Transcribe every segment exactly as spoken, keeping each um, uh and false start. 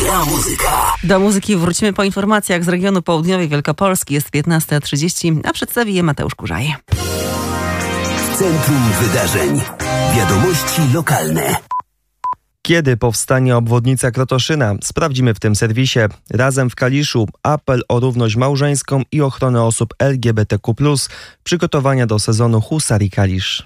Gra muzyka. Do muzyki wrócimy po informacjach z regionu południowej Wielkopolski. Jest piętnasta trzydzieści, a przedstawi je Mateusz Kurzaj. W centrum wydarzeń. Wiadomości lokalne. Kiedy powstanie obwodnica Krotoszyna? Sprawdzimy w tym serwisie. Razem w Kaliszu apel o równość małżeńską i ochronę osób L G B T Q plus. Przygotowania do sezonu Husarii Kalisz.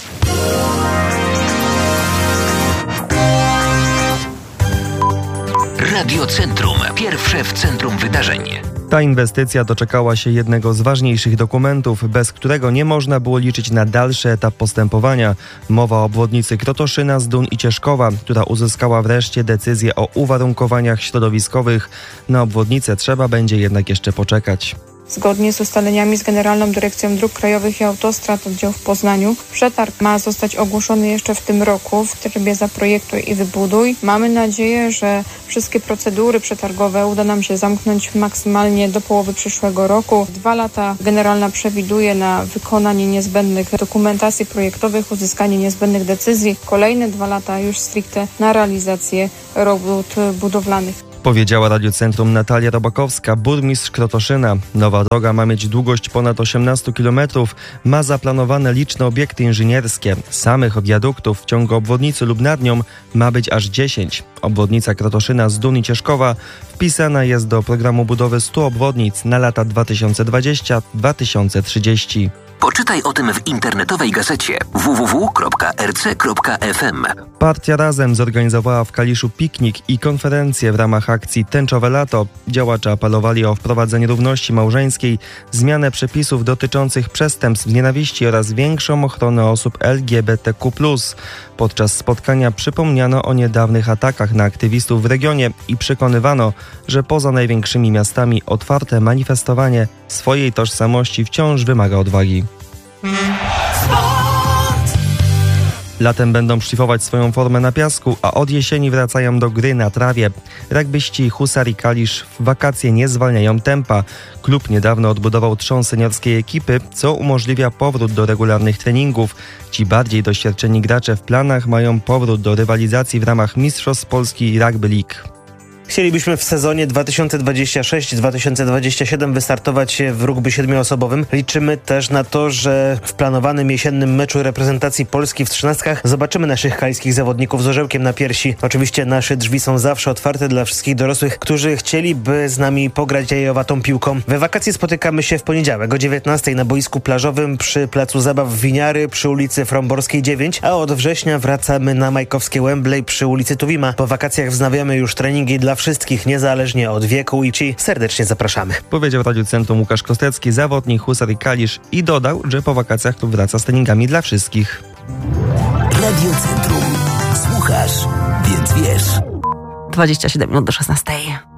Radio Centrum. Pierwsze w centrum wydarzeń. Ta inwestycja doczekała się jednego z ważniejszych dokumentów, bez którego nie można było liczyć na dalszy etap postępowania. Mowa o obwodnicy Krotoszyna, Zdun i Cieszkowa, która uzyskała wreszcie decyzję o uwarunkowaniach środowiskowych. Na obwodnicę trzeba będzie jednak jeszcze poczekać. Zgodnie z ustaleniami z Generalną Dyrekcją Dróg Krajowych i Autostrad oddział w Poznaniu, przetarg ma zostać ogłoszony jeszcze w tym roku w trybie Zaprojektuj i Wybuduj. Mamy nadzieję, że wszystkie procedury przetargowe uda nam się zamknąć maksymalnie do połowy przyszłego roku. Dwa lata generalna przewiduje na wykonanie niezbędnych dokumentacji projektowych, uzyskanie niezbędnych decyzji. Kolejne dwa lata już stricte na realizację robót budowlanych. Powiedziała Radiocentrum Natalia Robakowska, burmistrz Krotoszyna. Nowa droga ma mieć długość ponad osiemnaście kilometrów, ma zaplanowane liczne obiekty inżynierskie. Samych wiaduktów w ciągu obwodnicy lub nad nią ma być aż dziesięć. Obwodnica Krotoszyna, Zdun i Cieszkowa wpisana jest do programu budowy stu obwodnic na lata dwa tysiące dwudziesty do dwa tysiące trzydziestego. Poczytaj o tym w internetowej gazecie w w w kropka r c kropka f m. Partia Razem zorganizowała w Kaliszu piknik i konferencję w ramach akcji Tęczowe Lato. Działacze apelowali o wprowadzenie równości małżeńskiej, zmianę przepisów dotyczących przestępstw z nienawiści oraz większą ochronę osób L G B T Q plus. Podczas spotkania przypomniano o niedawnych atakach na aktywistów w regionie i przekonywano, że poza największymi miastami otwarte manifestowanie swojej tożsamości wciąż wymaga odwagi. Latem będą szlifować swoją formę na piasku, a od jesieni wracają do gry na trawie. Rugbyści Husarii Kalisz w wakacje nie zwalniają tempa. Klub niedawno odbudował trzon seniorskiej ekipy, co umożliwia powrót do regularnych treningów. Ci bardziej doświadczeni gracze w planach mają powrót do rywalizacji w ramach Mistrzostw Polski Rugby League. Chcielibyśmy w sezonie dwa tysiące dwudziestym szóstym dwa tysiące dwudziestym siódmym wystartować w rugby siedmioosobowym. Liczymy też na to, że w planowanym jesiennym meczu reprezentacji Polski w trzynastkach zobaczymy naszych kaliskich zawodników z orzełkiem na piersi. Oczywiście nasze drzwi są zawsze otwarte dla wszystkich dorosłych, którzy chcieliby z nami pograć jajowatą piłką. We wakacje spotykamy się w poniedziałek o dziewiętnastej na boisku plażowym przy placu zabaw Winiary przy ulicy Fromborskiej dziewięć, a od września wracamy na majkowskie Wembley przy ulicy Tuwima. Po wakacjach wznawiamy już treningi dla wszystkich, niezależnie od wieku i ci serdecznie zapraszamy. Powiedział Radiocentrum Łukasz Kostecki, zawodnik Husarii Kalisz i dodał, że po wakacjach klub wraca z treningami dla wszystkich. Radiocentrum. Słuchasz, więc wiesz. dwadzieścia siedem minut do szesnastej.